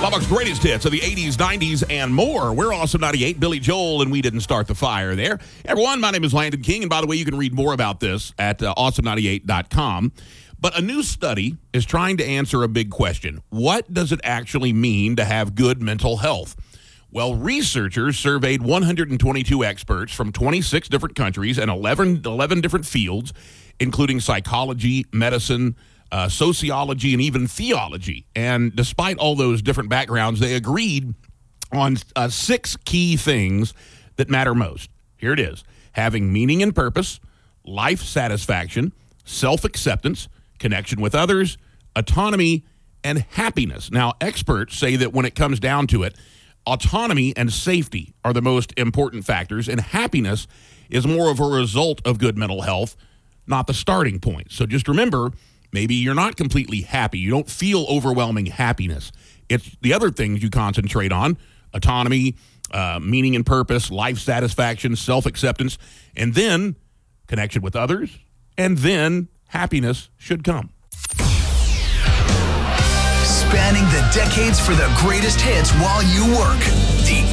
Lubbock's greatest hits of the 80s, 90s, and more. We're Awesome 98, Billy Joel, and we didn't start the fire there. Everyone, my name is Landon King, and by the way, you can read more about this at awesome98.com. But a new study is trying to answer a big question. What does it actually mean to have good mental health? Well, researchers surveyed 122 experts from 26 different countries and 11 different fields, including psychology, medicine, sociology, and even theology. And despite all those different backgrounds, they agreed on 6 key things that matter most. Here it is: having meaning and purpose, life satisfaction, self-acceptance, connection with others, autonomy, and happiness. Now, experts say that when it comes down to it, autonomy and safety are the most important factors, and happiness is more of a result of good mental health, not the starting point. So just remember, maybe you're not completely happy. You don't feel overwhelming happiness. It's the other things you concentrate on: autonomy, meaning and purpose, life satisfaction, self-acceptance, and then connection with others, and then happiness should come. Spanning the decades for the greatest hits while you work. The